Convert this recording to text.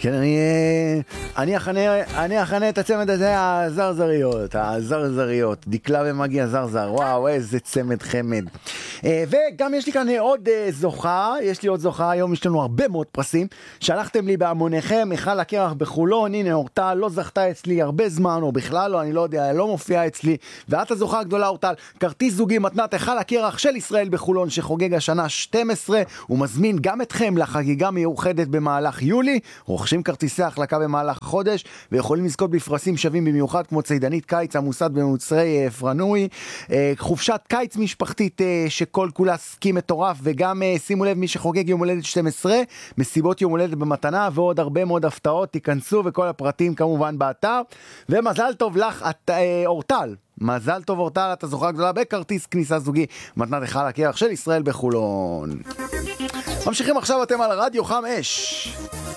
כן, אני אכנה את הצמד הזה, הזרזריות, דקלה ומגי הזרזר, וואו, איזה צמד חמד. וגם יש לי כאן עוד זוכה, היום יש לנו הרבה מאוד פרסים, שלחתם לי בהמוניכם, מיכל הקרח בחולון, הנה אורטל, לא זכתה אצלי הרבה זמן, או בכלל לא, אני לא יודע, לא מופיעה אצלי, ואת הזוכה הגדולה אורטל, כרטיס זוגי מתנת מיכל הקרח של ישראל בחולון, שחוגג השנה 12, ומזמין גם אתכם לחגיגה מיוחדת במהלך יולי, רוכשים כרטיסי החלקה במהלך חודש, ויכולים לזכות בפרסים שווים במיוחד, כמו ציידנית קיץ המוסד במוצרי פרנוי, חופשת קיץ משפחתית שכל כולה סקי מטורף, וגם שימו לב מי שחוגג יום הולדת 12, מסיבות יום הולדת במתנה, ועוד הרבה מאוד הפתעות, תיכנסו וכל הפרטים כמובן באתר, ומזל טוב לך אורטל, מזל טוב אורטל, אתה זוכה גדולה בכרטיס כניסה זוגי מתנת מיכל הקרח של ישראל בחולון. ממשיכים עכשיו, אתם על רדיו 5.